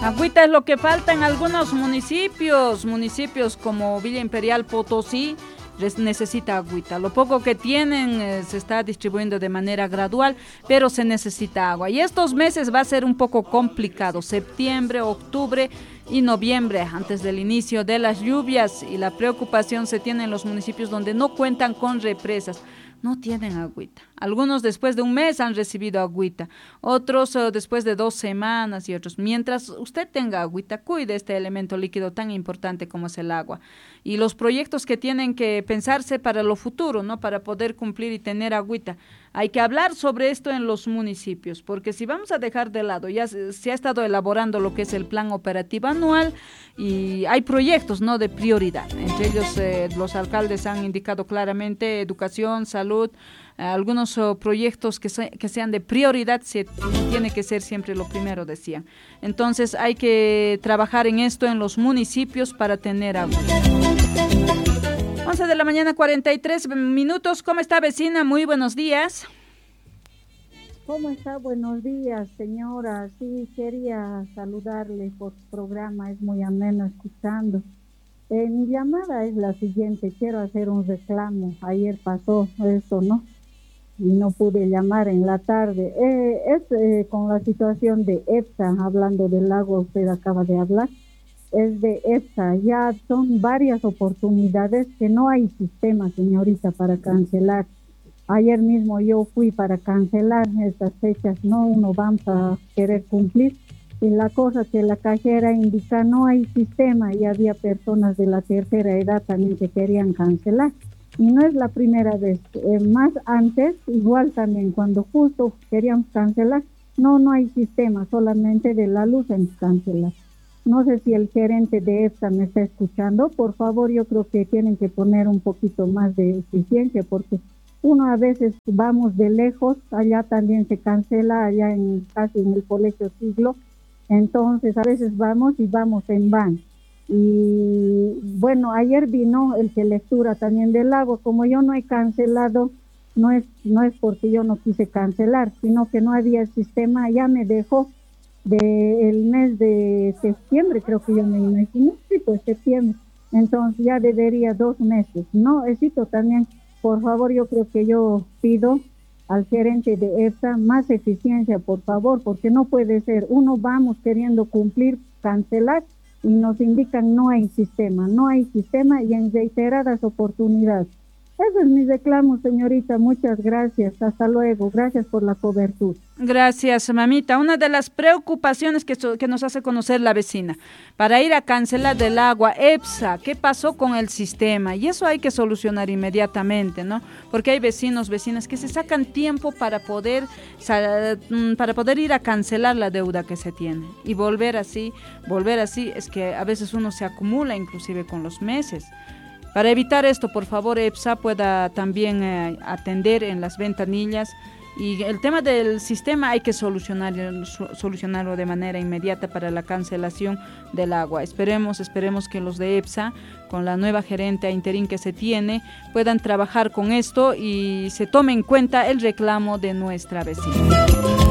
Agüita es lo que falta en algunos municipios como Villa Imperial, Potosí, necesita agüita. Lo poco que tienen se está distribuyendo de manera gradual, pero se necesita agua. Y estos meses va a ser un poco complicado, septiembre, octubre y noviembre, antes del inicio de las lluvias, y la preocupación se tiene en los municipios donde no cuentan con represas. No tienen agüita. Algunos después de un mes han recibido agüita, otros después de 2 semanas y otros. Mientras usted tenga agüita, cuide este elemento líquido tan importante como es el agua. Y los proyectos que tienen que pensarse para lo futuro, ¿no? Para poder cumplir y tener agüita. Hay que hablar sobre esto en los municipios, porque si vamos a dejar de lado, ya se ha estado elaborando lo que es el plan operativo anual y hay proyectos, ¿no?, de prioridad. Entre ellos los alcaldes han indicado claramente educación, salud, algunos proyectos que sean de prioridad tiene que ser siempre lo primero, decían. Entonces hay que trabajar en esto en los municipios para tener agua. 11 de la mañana, 43 minutos. ¿Cómo está, vecina? Muy buenos días. ¿Cómo está? Buenos días, señora. Sí, quería saludarle por su programa, es muy ameno escuchando. Mi llamada es la siguiente, quiero hacer un reclamo. Ayer pasó eso, ¿no? Y no pude llamar en la tarde. Con la situación de EPSA, hablando del agua, usted acaba de hablar. Es de EPSA, ya son varias oportunidades que no hay sistema, señorita, para cancelar. Ayer mismo yo fui para cancelar estas fechas, no vamos a querer cumplir. Y la cosa que la cajera indica, no hay sistema, y había personas de la tercera edad también que querían cancelar. Y no es la primera vez, más antes, igual también, cuando justo queríamos cancelar, no hay sistema, solamente de la luz en cancelar. No sé si el gerente de EPSA me está escuchando. Por favor, yo creo que tienen que poner un poquito más de eficiencia, porque uno a veces vamos de lejos, allá también se cancela, allá casi en el Colegio Siglo, entonces a veces vamos en van. Y bueno, ayer vino el que lectura también del agua, como yo no he cancelado, no es porque yo no quise cancelar, sino que no había sistema, ya me dejó. Del mes de septiembre, creo que yo me imaginé, sí, pues septiembre, entonces ya debería 2 meses, no, necesito también, por favor, yo creo que yo pido al gerente de EPSA más eficiencia, por favor, porque no puede ser, vamos queriendo cumplir, cancelar, y nos indican no hay sistema y en reiteradas oportunidades. Eso es mi reclamo, señorita. Muchas gracias. Hasta luego. Gracias por la cobertura. Gracias, mamita. Una de las preocupaciones que nos hace conocer la vecina, para ir a cancelar del agua, EPSA, ¿qué pasó con el sistema? Y eso hay que solucionar inmediatamente, ¿no? Porque hay vecinas que se sacan tiempo para poder ir a cancelar la deuda que se tiene. Y volver así, es que a veces uno se acumula inclusive con los meses. Para evitar esto, por favor, EPSA pueda también atender en las ventanillas, y el tema del sistema hay que solucionarlo de manera inmediata para la cancelación del agua. Esperemos que los de EPSA, con la nueva gerente interín que se tiene, puedan trabajar con esto y se tome en cuenta el reclamo de nuestra vecina.